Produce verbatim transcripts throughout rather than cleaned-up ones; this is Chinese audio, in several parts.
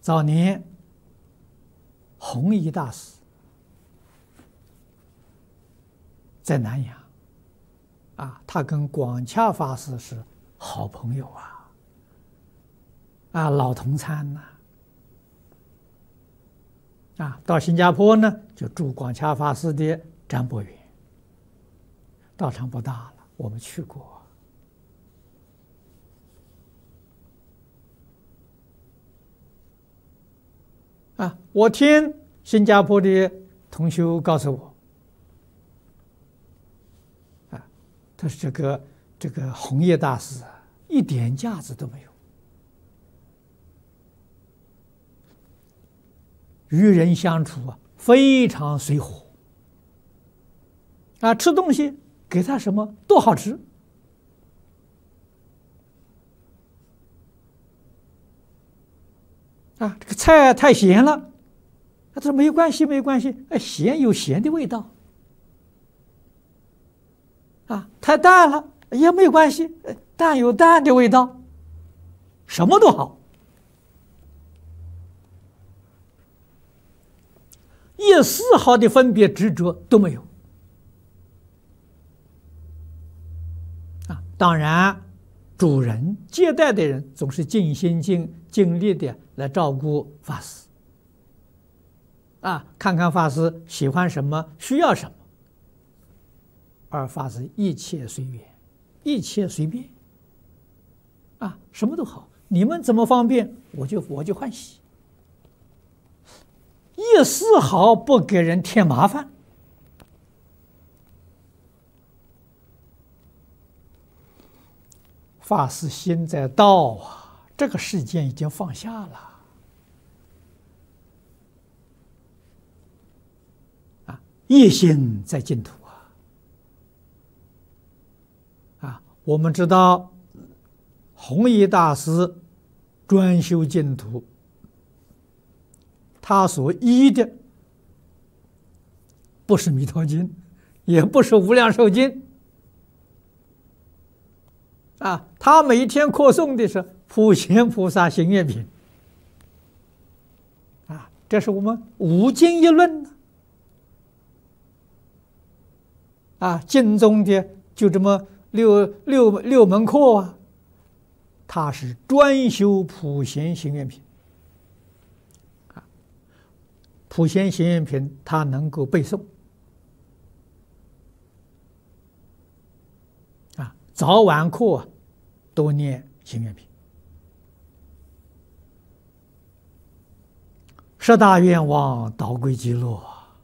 早年弘一大师在南阳啊，他跟广洽法师是好朋友啊，啊，老同参呐、啊，啊，到新加坡呢就住广洽法师的占卜园，道场不大了，我们去过。啊，我听新加坡的同修告诉我，啊，他说这个这个弘一大师啊，一点架子都没有，与人相处啊非常随和，啊，吃东西给他什么都好吃。啊，这个菜太咸了，他说没关系，没关系，哎，咸有咸的味道。啊，太淡了也没有关系，淡有淡的味道，什么都好，一丝毫的分别执着都没有。啊，当然，主人接待的人总是尽心尽尽力的来照顾法师，啊，看看法师喜欢什么，需要什么，而法师一切随缘，一切随便，啊，什么都好，你们怎么方便，我就我就欢喜，一丝毫不给人添麻烦。法师心在道啊，这个世间已经放下了啊，一心在净土啊啊！我们知道弘一大师专修净土，他所依的不是《弥陀经》，也不是《无量寿经》。啊，他每天课诵的是普贤菩萨行愿品，啊，这是我们五经一论啊，经中的就这么六六六门课啊，他是专修普贤行愿品，啊，普贤行愿品他能够背诵，啊，早晚课啊多念行愿品，十大愿望导归极乐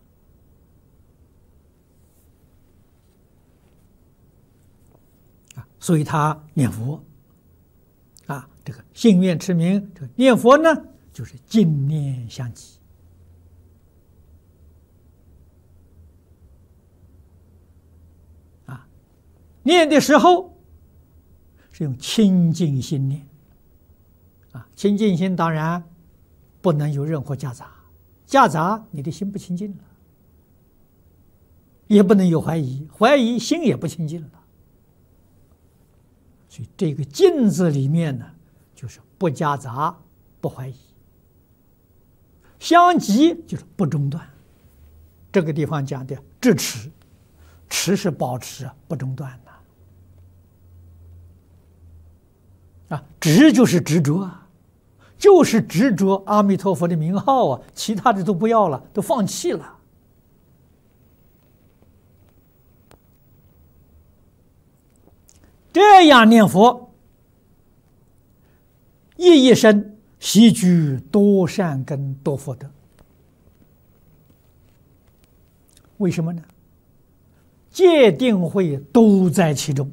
啊！所以他念佛啊，这个信愿持名，这个念佛呢，就是净念相继啊，念的时候是用清净心念啊，清净心当然不能有任何夹杂，夹杂你的心不清净了，也不能有怀疑，怀疑心也不清净了。所以这个净字里面呢，就是不夹杂，不怀疑，相继就是不中断。这个地方讲的支持，持是保持不中断的。啊，执就是执着啊，就是执着阿弥陀佛的名号啊，其他的都不要了，都放弃了。这样念佛，一一生悉具多善根多福德。为什么呢？戒定慧都在其中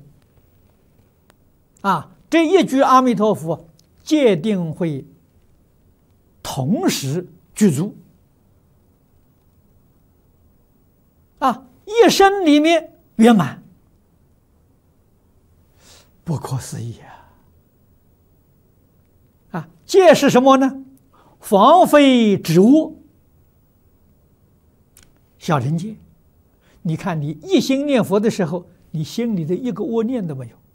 啊。这一句阿弥陀佛，戒定慧同时具足啊，一生里面圆满，不可思议啊！啊，戒是什么呢？防非止恶，小乘戒。你看，你一心念佛的时候，你心里的一个恶念都没有。